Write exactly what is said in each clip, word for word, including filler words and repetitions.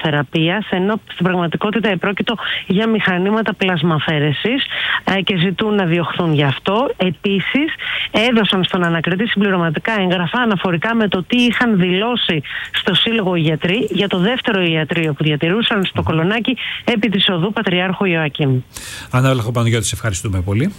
χημειοθεραπείας, ενώ στην πραγματικότητα επρόκειτο για μηχανήματα πλασμαφαίρεσης και ζητούν να διωχθούν γι' αυτό. Επίσης, έδωσαν στον ανακριτή συμπληρωματικά έγγραφα αναφορικά με το τι είχαν δηλώσει στο Σύλλογο οι γιατροί για το δεύτερο ιατρείο που διατηρούσαν στο Κολονάκι επί της οδού Πατριάρχου Ιωακήμ. Άννα Βλαχοπαναγιώτη, σε ευχαριστούμε πολύ.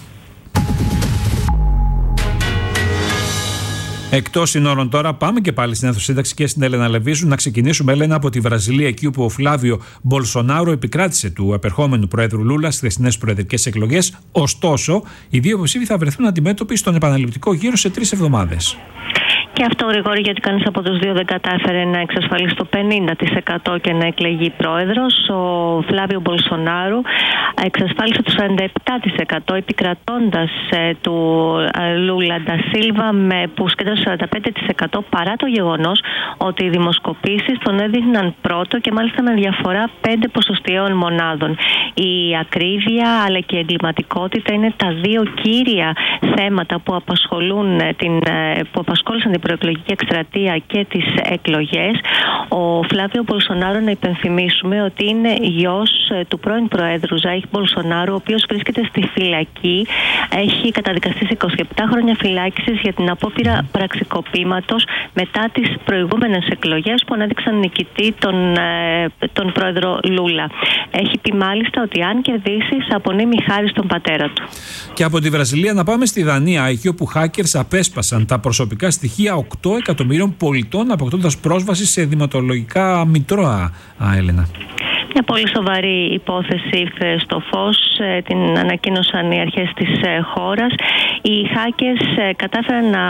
Εκτός συνόρων τώρα, πάμε και πάλι στην αίθουσα σύνταξη και στην Έλενα Λεβίζου. Να ξεκινήσουμε, Έλενα, από τη Βραζιλία, εκεί όπου ο Φλάβιο Μπολσονάρο επικράτησε του επερχόμενου Προέδρου Λούλα στις χθεσινές προεδρικές εκλογές. Ωστόσο, οι δύο υποψήφοι θα βρεθούν αντιμέτωποι στον επαναληπτικό γύρο σε τρεις εβδομάδες. Και αυτό, Γρηγόρη, γιατί κανείς από τους δύο δεν κατάφερε να εξασφαλίσει το πενήντα τοις εκατό και να εκλεγεί πρόεδρος. Ο Φλάβιο Μπολσονάρου εξασφάλισε το σαράντα επτά τοις εκατό, επικρατώντας ε, του ε, Λούλα ντα Σίλβα, με, που σκέντασε το σαράντα πέντε τοις εκατό, παρά το γεγονός ότι οι δημοσκοπήσεις τον έδειχναν πρώτο και μάλιστα με διαφορά πέντε ποσοστιαίων μονάδων. Η ακρίβεια αλλά και η εγκληματικότητα είναι τα δύο κύρια θέματα που, απασχολούν την, που απασχόλησαν την προεκλογική εκστρατεία και τις εκλογές. Ο Φλάβιο Μπολσονάρο, να υπενθυμίσουμε ότι είναι γιος του πρώην Προέδρου Ζάιρ Μπολσονάρου, ο οποίος βρίσκεται στη φυλακή. Έχει καταδικαστεί σε είκοσι επτά χρόνια φυλάκισης για την απόπειρα πραξικοπήματος μετά τις προηγούμενες εκλογές που ανέδειξαν νικητή τον, τον Πρόεδρο Λούλα. Έχει πει μάλιστα ότι αν κερδίσει θα απονείμει χάρη στον πατέρα του. Και από τη Βραζιλία να πάμε στη Δανία, εκεί όπου hackers απέσπασαν τα προσωπικά στοιχεία οκτώ εκατομμυρίων πολιτών, αποκτώντας πρόσβαση σε δειγματολογικά μητρώα, α, Έλενα. Μια πολύ σοβαρή υπόθεση ήρθε στο φως, την ανακοίνωσαν οι αρχές της χώρας. Οι hackers κατάφεραν να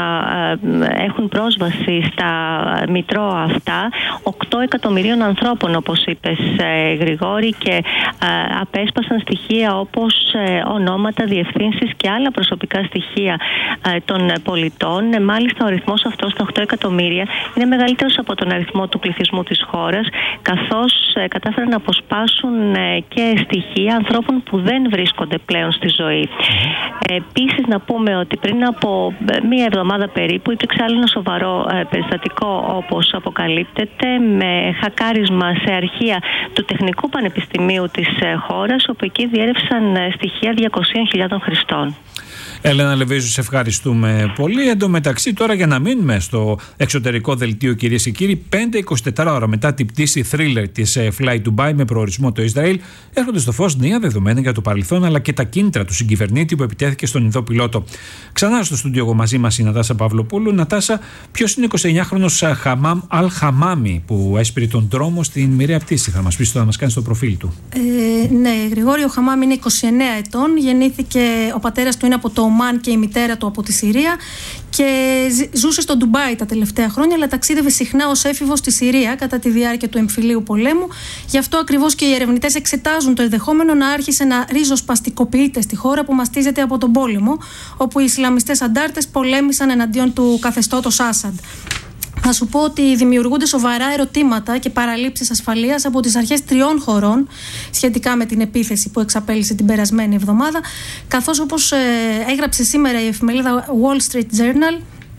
έχουν πρόσβαση στα μητρώα αυτά οκτώ εκατομμυρίων ανθρώπων, όπως είπες, Γρηγόρη, και απέσπασαν στοιχεία όπως ονόματα, διευθύνσεις και άλλα προσωπικά στοιχεία των πολιτών. Μάλιστα, ο αριθμός αυτός, τα οκτώ εκατομμύρια, είναι μεγαλύτερος από τον αριθμό του πληθυσμού της χώρας, καθώς κατάφεραν να αποσπάσουν και στοιχεία ανθρώπων που δεν βρίσκονται πλέον στη ζωή. Επίσης, να πούμε ότι πριν από μία εβδομάδα περίπου υπήρξε άλλο ένα σοβαρό περιστατικό, όπως αποκαλύπτεται, με χακάρισμα σε αρχεία του Τεχνικού Πανεπιστημίου της χώρας, όπου εκεί διέρευσαν στοιχεία διακοσίων χιλιάδων χρηστών. Έλενα Λεβίζου, σε ευχαριστούμε πολύ. Εν τω μεταξύ, τώρα για να μείνουμε στο εξωτερικό δελτίο, κυρίες και κύριοι, πέντε είκοσι τέσσερις ώρα μετά την πτήση Thriller της Fly Dubai με προορισμό το Ισραήλ, έρχονται στο φως νέα δεδομένα για το παρελθόν αλλά και τα κίνητρα του συγκυβερνήτη που επιτέθηκε στον Ινδό πιλότο. Ξανά στο στούντιο εγώ μαζί μας η Νατάσα Παυλοπούλου. Νατάσα, ποιος είναι ο εικοσιεννιάχρονος Χαμάμ Αλ Χαμάμι που έσπηρε τον δρόμο στην μοιραία πτήση? Θα μας πεις, θα μας κάνεις το προφίλ του. Ε, ναι, Γρηγόρη, ο Χαμάμ είναι είκοσι εννέα ετών. Γεννήθηκε, ο πατέρας του είναι από το Ομάν και η μητέρα του από τη Συρία, και ζούσε στο Ντουμπάι τα τελευταία χρόνια, αλλά ταξίδευε συχνά ως έφηβος στη Συρία κατά τη διάρκεια του εμφυλίου πολέμου. Γι' αυτό ακριβώς και οι ερευνητές εξετάζουν το ενδεχόμενο να άρχισε να ριζοσπαστικοποιείται στη χώρα που μαστίζεται από τον πόλεμο, όπου οι Ισλαμιστές αντάρτες πολέμησαν εναντίον του καθεστώτος Άσαντ. Θα σου πω ότι δημιουργούνται σοβαρά ερωτήματα και παραλήψεις ασφαλείας από τις αρχές τριών χωρών σχετικά με την επίθεση που εξαπέλυσε την περασμένη εβδομάδα, καθώς, όπως ε, έγραψε σήμερα η εφημερίδα Wall Street Journal,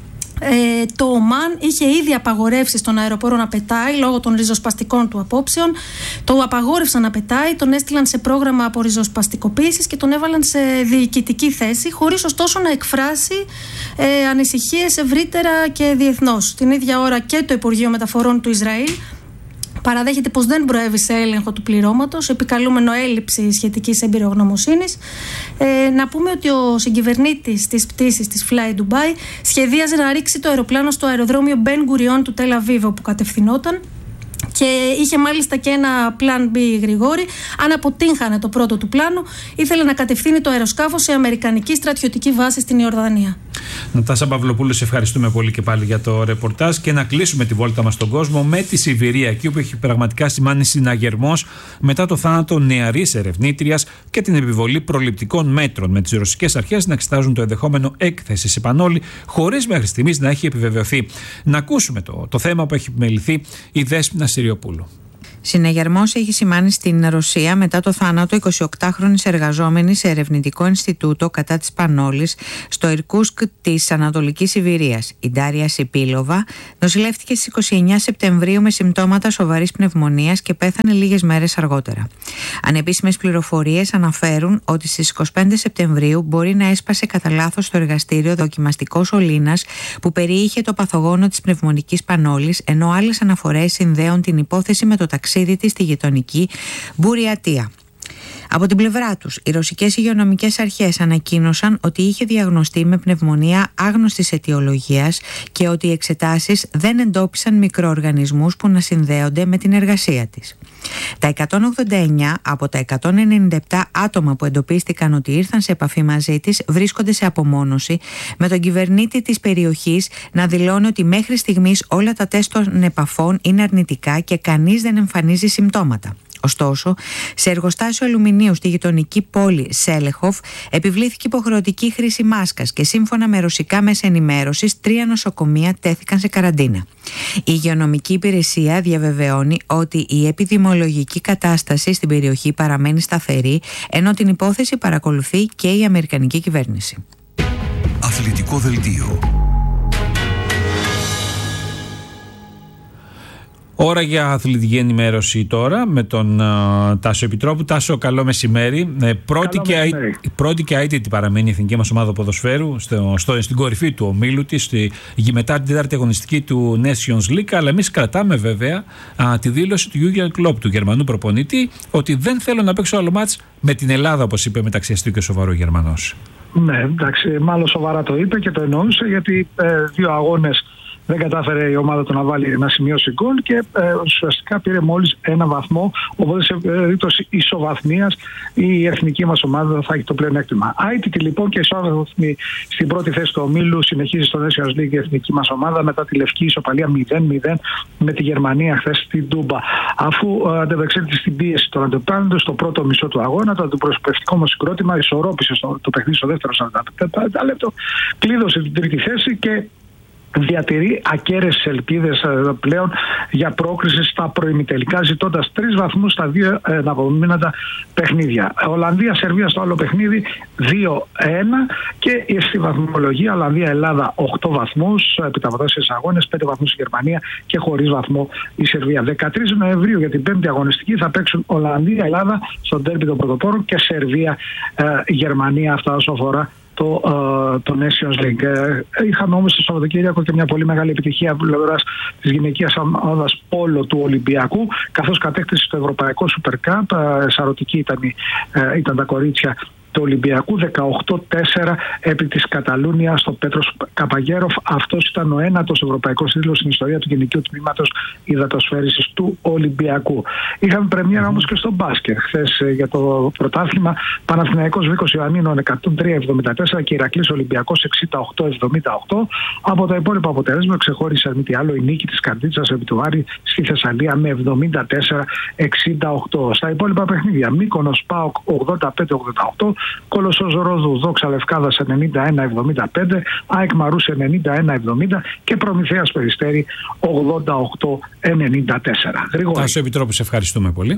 Ε, το Ομάν είχε ήδη απαγορεύσει στον αεροπόρο να πετάει λόγω των ριζοσπαστικών του απόψεων. Το απαγόρευσαν να πετάει, τον έστειλαν σε πρόγραμμα απορριζοσπαστικοποίησης και τον έβαλαν σε διοικητική θέση, χωρίς ωστόσο να εκφράσει ε, ανησυχίες ευρύτερα και διεθνώς. Την ίδια ώρα και το Υπουργείο Μεταφορών του Ισραήλ παραδέχεται πως δεν προέβη σε έλεγχο του πληρώματος, επικαλούμενο έλλειψη σχετικής εμπειρογνωμοσύνης. Ε, να πούμε ότι ο συγκυβερνήτης της πτήσης της Fly Dubai σχεδίαζε να ρίξει το αεροπλάνο στο αεροδρόμιο Ben Gurion του Τελ Αβίβ, όπου κατευθυνόταν, και είχε μάλιστα και ένα plan B, Γρηγόρη. Αν αποτύχανε το πρώτο του πλάνο, ήθελε να κατευθύνει το αεροσκάφος σε αμερικανική στρατιωτική βάση στην Ιορδανία. Νατάσα Παυλοπούλου, σε ευχαριστούμε πολύ και πάλι για το ρεπορτάζ, και να κλείσουμε τη βόλτα μας στον κόσμο με τη Σιβηρία, εκεί όπου έχει πραγματικά σημάνει συναγερμός μετά το θάνατο νεαρής ερευνήτριας και την επιβολή προληπτικών μέτρων, με τις ρωσικές αρχές να εξετάζουν το ενδεχόμενο έκθεση σε πανόλη, χωρίς μέχρι στιγμής να έχει επιβεβαιωθεί. Να ακούσουμε το, το θέμα που έχει επιμεληθεί η Δέσποινα Συριοπούλου. Συναγερμός έχει σημάνει στην Ρωσία μετά το θάνατο εικοσιοκτάχρονης εργαζόμενης σε ερευνητικό Ινστιτούτο κατά της Πανόλης στο Ιρκούσκ της Ανατολικής Σιβηρίας. Η Ντάρια Σιπίλοβα νοσηλεύτηκε στις είκοσι εννέα Σεπτεμβρίου με συμπτώματα σοβαρής πνευμονίας και πέθανε λίγες μέρες αργότερα. Ανεπίσημες πληροφορίες αναφέρουν ότι στις είκοσι πέντε Σεπτεμβρίου μπορεί να έσπασε κατά λάθος στο εργαστήριο δοκιμαστικός σωλήνας που περιείχε το παθογόνο της πνευμονικής πανόλης, ενώ άλλες αναφορές συνδέουν την υπόθεση με το ταξίδι της στη γειτονική Μπουριατία. Από την πλευρά τους, οι ρωσικές υγειονομικές αρχές ανακοίνωσαν ότι είχε διαγνωστεί με πνευμονία άγνωστης αιτιολογίας και ότι οι εξετάσεις δεν εντόπισαν μικροοργανισμούς που να συνδέονται με την εργασία της. Τα εκατόν ογδόντα εννέα από τα εκατόν ενενήντα επτά άτομα που εντοπίστηκαν ότι ήρθαν σε επαφή μαζί της βρίσκονται σε απομόνωση, με τον κυβερνήτη της περιοχής να δηλώνει ότι μέχρι στιγμής όλα τα τεστ των επαφών είναι αρνητικά και κανείς δεν εμφανίζει συμπτώματα. Ωστόσο, σε εργοστάσιο αλουμινίου στη γειτονική πόλη Σέλεχοφ επιβλήθηκε υποχρεωτική χρήση μάσκας και σύμφωνα με ρωσικά μέσα ενημέρωσης, τρία νοσοκομεία τέθηκαν σε καραντίνα. Η υγειονομική υπηρεσία διαβεβαιώνει ότι η επιδημιολογική κατάσταση στην περιοχή παραμένει σταθερή, ενώ την υπόθεση παρακολουθεί και η Αμερικανική κυβέρνηση. Αθλητικό δελτίο. Ώρα για αθλητική ενημέρωση τώρα με τον uh, Τάσο Επιτρόπου. Τάσο, καλό μεσημέρι. Ε, πρώτη, καλό και μεσημέρι. Α, πρώτη και αίτητη παραμένει η εθνική μας ομάδα ποδοσφαίρου στο, στο, στην κορυφή του ομίλου της, στη, μετά την τέταρτη αγωνιστική του Nations League. Αλλά εμείς κρατάμε βέβαια α, τη δήλωση του Jürgen Klopp, του Γερμανού προπονητή, ότι δεν θέλω να παίξω άλλο μάτς με την Ελλάδα, όπως είπε μεταξύ αστείου και σοβαρό Γερμανός. Ναι, εντάξει, μάλλον σοβαρά το είπε και το εννοούσε, γιατί ε, δύο αγώνες δεν κατάφερε η ομάδα του να βάλει να σημειώσει γκολ και ε, ουσιαστικά πήρε μόλις ένα βαθμό. Οπότε σε περίπτωση ισοβαθμίας η εθνική μας ομάδα θα έχει το πλεονέκτημα. Άιτητη λοιπόν και ισοβαθμή στην πρώτη θέση του ομίλου, συνεχίζει στο Nations League η εθνική μας ομάδα μετά τη λευκή ισοπαλία μηδέν μηδέν με τη Γερμανία χθες στην Τούμπα. Αφού ε, ανταπεξέλθει στην πίεση των αντιπάλων στο πρώτο μισό του αγώνα, το αντιπροσωπευτικό μας συγκρότημα ισορρόπησε στο, το παιχνίδι στο δεύτερο σαράντα πέντε λεπτό, κλείδωσε την τρίτη θέση και διατηρεί ακέραιες ελπίδες πλέον για πρόκριση στα προημιτελικά, ζητώντας τρεις βαθμούς στα δύο επόμενα παιχνίδια. Ολλανδία-Σερβία στο άλλο παιχνίδι δύο ένα και στη βαθμολογία Ολλανδία-Ελλάδα οκτώ βαθμούς επί τα τέσσερις αγώνες, πέντε βαθμούς η Γερμανία και χωρίς βαθμό η Σερβία. δεκατρείς Νοεμβρίου για την πέμπτη αγωνιστική θα παίξουν Ολλανδία-Ελλάδα στο ντέρμπι των πρωτοπόρων και Σερβία-Γερμανία, αυτά όσο αφορά Το, uh, το Nations League. Είχαμε όμως το Σαββατοκύριακο και μια πολύ μεγάλη επιτυχία από πλευράς της γυναικείας ομάδας πόλο του Ολυμπιακού, καθώς κατέκτησε το Ευρωπαϊκό Super Cup. Uh, σαρωτική ήταν, uh, ήταν τα κορίτσια του Ολυμπιακού, δεκαοκτώ τέσσερα επί της Καταλούνια στο Πέτρος Καπαγέροφ. Αυτός ήταν ο ένατος ευρωπαϊκός τίτλος στην ιστορία του γυναικείου τμήματος υδατοσφαίρισης του Ολυμπιακού. Είχαμε πρεμιέρα όμως και στο μπάσκετ χθες για το πρωτάθλημα. Παναθηναϊκός Βίκος Ιωαννίνων εκατόν τρία εβδομήντα τέσσερα και Ηρακλής Ολυμπιακός εξήντα οκτώ εβδομήντα οκτώ. Από τα υπόλοιπα αποτελέσματα ξεχώρισε μη τι άλλο η νίκη της Καρδίτσας επί του Άρη στη Θεσσαλία με εβδομήντα τέσσερα εξήντα οκτώ. Στα υπόλοιπα παιχνίδια, Μύκονος ΠΑΟΚ ογδόντα πέντε ογδόντα οκτώ, Κολοσσός Ρόδου Δόξα Λευκάδας ενενήντα ένα εβδομήντα πέντε, ΑΕΚ Μαρούς ενενήντα ένα εβδομήντα και Προμηθέας Περιστέρη ογδόντα οκτώ ενενήντα τέσσερα. Γρηγόρη. Τάσο Επιτρόπου, σε ευχαριστούμε πολύ.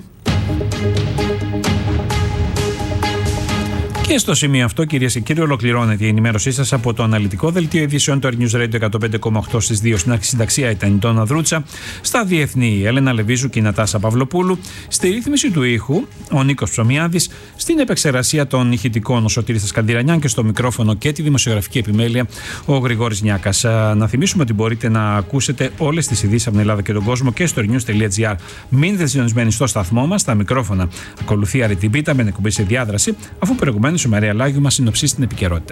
Και στο σημείο αυτό, κυρίες και κύριοι, ολοκληρώνεται η ενημέρωσή σας από το αναλυτικό δελτίο ειδήσεων του Air News Radio εκατόν πέντε κόμμα οκτώ στις δύο. Στην αρχισυνταξία ήταν η Ντόνα Δρούτσα. Στα διεθνή η Έλενα Λεβίζου και η Νατάσα Παυλοπούλου. Στη ρύθμιση του ήχου ο Νίκος Ψωμιάδης. Στην επεξεργασία των ηχητικών ο Σωτήρης Σκανδυρανιάν και στο μικρόφωνο και τη δημοσιογραφική επιμέλεια ο Γρηγόρης Νιάκας. Να θυμίσουμε ότι μπορείτε να ακούσετε όλες τις ειδήσεις από την Ελλάδα και τον κόσμο και στο airnews τελεία gr. Μείνετε συντονισμένοι στο σταθμό μας. Στα μικρόφωνα ακολουθεί Αρετιμπίτα με εκπομπή σε διάδραση, αφού προηγουμένως η Μαρία Λάγιου μας συνοψίσει την επικαιρότητα.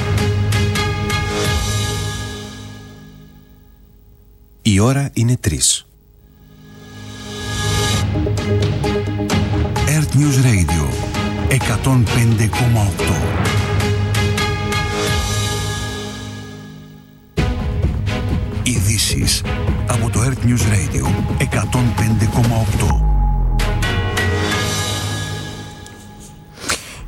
Η ώρα είναι τρεις. Earth News Radio εκατόν πέντε κόμμα οκτώ. Ειδήσεις από το Earth News Radio εκατόν πέντε κόμμα οκτώ.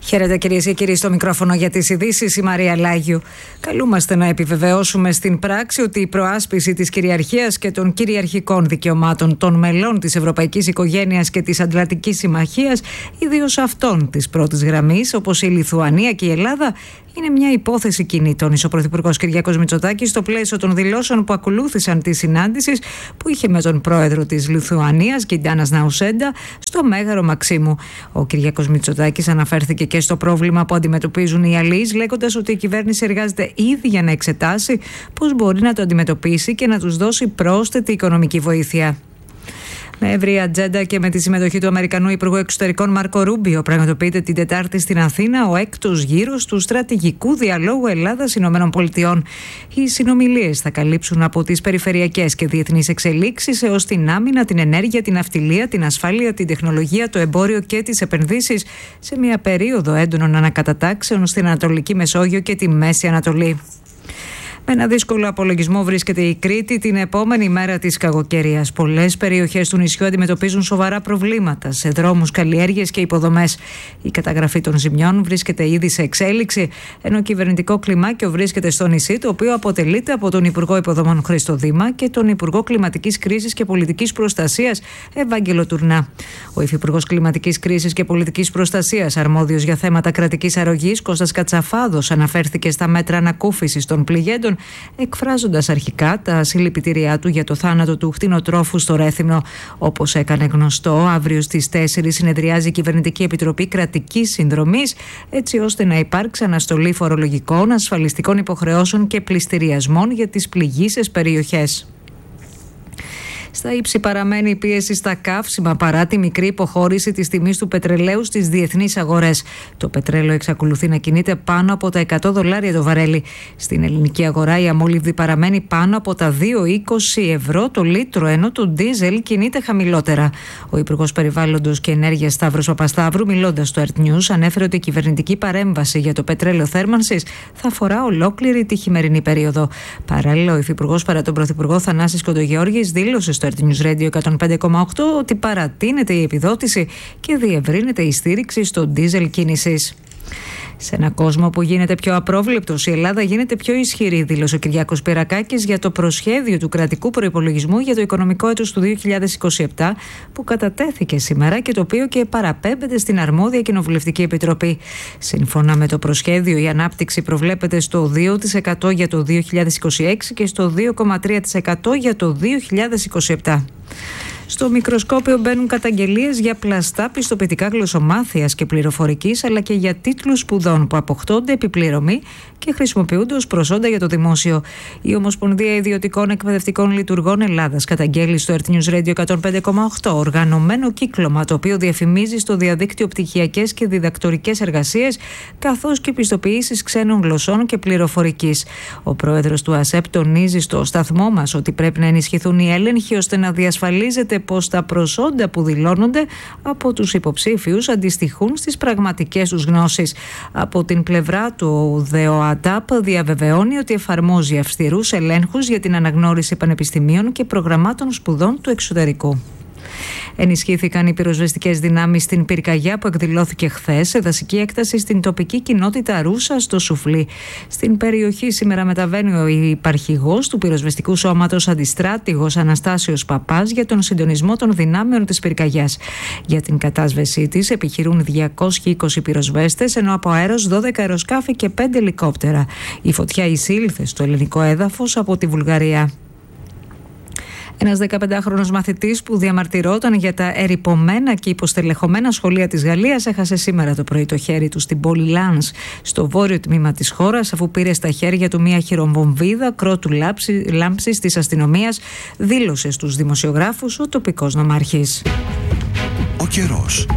Χαίρετε κυρίες και κύριοι, στο μικρόφωνο για τις ειδήσεις η Μαρία Λάγιου. Καλούμαστε να επιβεβαιώσουμε στην πράξη ότι η προάσπιση της κυριαρχίας και των κυριαρχικών δικαιωμάτων των μελών της Ευρωπαϊκής Οικογένειας και της Ατλαντικής Συμμαχίας, ιδίως αυτών της πρώτης γραμμής, όπως η Λιθουανία και η Ελλάδα, είναι μια υπόθεση κοινή, τόνισε ο Πρωθυπουργός Κυριάκος Μητσοτάκης στο πλαίσιο των δηλώσεων που ακολούθησαν τη συνάντηση που είχε με τον πρόεδρο της Λιθουανίας, Γκιτάνας Ναουσέντα, στο Μέγαρο Μαξίμου. Ο Κυριάκος Μητσοτάκης αναφέρθηκε και στο πρόβλημα που αντιμετωπίζουν οι αλλοίς, λέγοντας ότι η κυβέρνηση εργάζεται ήδη για να εξετάσει πώς μπορεί να το αντιμετωπίσει και να τους δώσει πρόσθετη οικονομική βοήθεια. Με ευρύ ατζέντα και με τη συμμετοχή του Αμερικανού Υπουργού Εξωτερικών Μάρκο Ρούμπιο, πραγματοποιείται την Τετάρτη στην Αθήνα ο έκτος γύρος του στρατηγικού διαλόγου Ελλάδα-Ηνωμένων Πολιτειών. Οι συνομιλίες θα καλύψουν από τις περιφερειακές και διεθνείς εξελίξεις έως την άμυνα, την ενέργεια, την ναυτιλία, την ασφάλεια, την τεχνολογία, το εμπόριο και τις επενδύσεις, σε μια περίοδο έντονων ανακατατάξεων στην Ανατολική Μεσόγειο και τη Μέση Ανατολή. Με ένα δύσκολο απολογισμό βρίσκεται η Κρήτη την επόμενη μέρα της κακοκαιρίας. Πολλές περιοχές του νησιού αντιμετωπίζουν σοβαρά προβλήματα σε δρόμους, καλλιέργειες και υποδομές. Η καταγραφή των ζημιών βρίσκεται ήδη σε εξέλιξη, ενώ κυβερνητικό κλιμάκιο βρίσκεται στο νησί, το οποίο αποτελείται από τον Υπουργό Υποδομών Χρήστο Δήμα και τον Υπουργό Κλιματικής Κρίσης και Πολιτικής Προστασίας Ευάγγελο Τουρνά. Ο Υφυπουργός Κλιματικής Κρίσης και Πολιτικής Προστασίας, αρμόδιος για θέματα κρατικής αρρωγής, Κώστας Κατσαφάδος, αναφέρθηκε στα μέτρα ανακούφισης των πληγέντων, εκφράζοντας αρχικά τα συλληπιτήριά του για το θάνατο του κτηνοτρόφου στο Ρέθυμνο. Όπως έκανε γνωστό, αύριο στις τέσσερις συνεδριάζει η Κυβερνητική Επιτροπή Κρατικής Συνδρομής, έτσι ώστε να υπάρξει αναστολή φορολογικών, ασφαλιστικών υποχρεώσεων και πληστηριασμών για τις πληγείσες περιοχές. Στα ύψη παραμένει η πίεση στα καύσιμα παρά τη μικρή υποχώρηση της τιμής του πετρελαίου στις διεθνείς αγορές. Το πετρέλαιο εξακολουθεί να κινείται πάνω από τα εκατό δολάρια το βαρέλι. Στην ελληνική αγορά η αμόλυβδη παραμένει πάνω από τα δύο είκοσι ευρώ το λίτρο, ενώ το ντίζελ κινείται χαμηλότερα. Ο Υπουργός Περιβάλλοντος και Ενέργειας Σταύρος Παπασταύρου, μιλώντας στο Earth News, ανέφερε ότι η κυβερνητική παρέμβαση για το πετρέλαιο θέρμανσης θα αφορά ολόκληρη τη χειμερινή περίοδο. Παράλληλα, ο Υφυπουργός παρά τον Πρωθυπουργό Θανάσης Κοντογεώργης δήλωσε στο Earth News Radio εκατόν πέντε κόμμα οκτώ ότι παρατείνεται η επιδότηση και διευρύνεται η στήριξη στο ντίζελ κίνησης. Σε ένα κόσμο που γίνεται πιο απρόβλεπτος, η Ελλάδα γίνεται πιο ισχυρή, δήλωσε ο Κυριάκος Πυρακάκης για το προσχέδιο του κρατικού προϋπολογισμού για το οικονομικό έτος του δύο χιλιάδες είκοσι επτά, που κατατέθηκε σήμερα και το οποίο και παραπέμπεται στην αρμόδια Κοινοβουλευτική Επιτροπή. Σύμφωνα με το προσχέδιο, η ανάπτυξη προβλέπεται στο δύο τοις εκατό για το δύο χιλιάδες είκοσι έξι και στο δύο κόμμα τρία τοις εκατό για το δύο χιλιάδες είκοσι επτά. Στο μικροσκόπιο μπαίνουν καταγγελίες για πλαστά πιστοποιητικά γλωσσομάθειας και πληροφορικής, αλλά και για τίτλους σπουδών που αποκτώνται επιπληρωμή και χρησιμοποιούνται ως προσόντα για το δημόσιο. Η Ομοσπονδία Ιδιωτικών Εκπαιδευτικών Λειτουργών Ελλάδας καταγγέλει στο Earth News Radio εκατόν πέντε κόμμα οκτώ οργανωμένο κύκλωμα το οποίο διαφημίζει στο διαδίκτυο πτυχιακές και διδακτορικές εργασίες, καθώς και πιστοποιήσεις ξένων γλωσσών και πληροφορικής. Ο πρόεδρος του ΑΣΕΠ τονίζει στο σταθμό μας ότι πρέπει να ενισχυθούν οι έλεγχοι ώστε να διασφαλίζεται πως τα προσόντα που δηλώνονται από τους υποψήφιους αντιστοιχούν στις πραγματικές τους γνώσεις. Από την πλευρά του, ο ΔΕΟΑΤΑΠ διαβεβαιώνει ότι εφαρμόζει αυστηρούς ελέγχους για την αναγνώριση πανεπιστημίων και προγραμμάτων σπουδών του εξωτερικού. Ενισχύθηκαν οι πυροσβεστικές δυνάμεις στην πυρκαγιά που εκδηλώθηκε χθες σε δασική έκταση στην τοπική κοινότητα Ρούσα στο Σουφλί. Στην περιοχή σήμερα μεταβαίνει ο υπαρχηγός του πυροσβεστικού σώματος αντιστράτηγος Αναστάσιος Παπάς για τον συντονισμό των δυνάμεων της πυρκαγιάς. Για την κατάσβεσή της επιχειρούν διακόσιοι είκοσι πυροσβέστες, ενώ από αέρος δώδεκα αεροσκάφη και πέντε ελικόπτερα. Η φωτιά εισήλθε στο ελληνικό έδαφος από τη Βουλγαρία. Ένας δεκαπεντάχρονος μαθητής που διαμαρτυρόταν για τα ερειπωμένα και υποστελεχωμένα σχολεία της Γαλλίας έχασε σήμερα το πρωί το χέρι του στην πόλη Λάνς, στο βόρειο τμήμα της χώρας, αφού πήρε στα χέρια του μια χειροβομβίδα κρότου λάμψης της αστυνομίας, δήλωσε στους δημοσιογράφους ο τοπικός νομάρχης. Ο καιρός.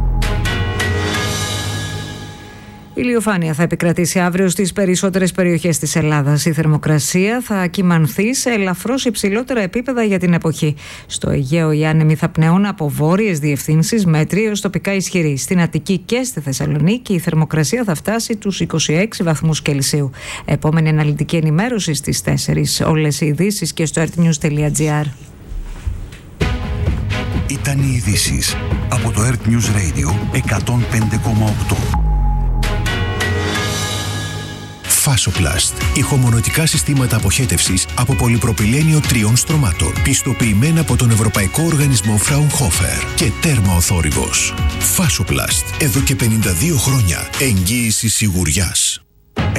Η ηλιοφάνεια θα επικρατήσει αύριο στις περισσότερες περιοχές της Ελλάδας. Η θερμοκρασία θα κυμανθεί σε ελαφρώς υψηλότερα επίπεδα για την εποχή. Στο Αιγαίο οι άνεμοι θα πνέουν από βόρειες διευθύνσεις μέτρη έως τοπικά ισχυρή. Στην Αττική και στη Θεσσαλονίκη η θερμοκρασία θα φτάσει τους είκοσι έξι βαθμούς Κελσίου. Επόμενη αναλυτική ενημέρωση στις τέσσερις. Όλες οι ειδήσεις και στο earthnews τελεία gr. Ήταν οι ειδήσεις από το Earth News Radio εκατόν πέντε κόμμα οκτώ. Φάσοπλαστ. Ηχομονωτικά συστήματα αποχέτευσης από πολυπροπυλένιο τριών στρωμάτων. Πιστοποιημένα από τον Ευρωπαϊκό Οργανισμό Fraunhofer. Και τέρμα ο θόρυβος. Φάσοπλαστ. Εδώ και πενήντα δύο χρόνια. Εγγύηση σιγουριάς.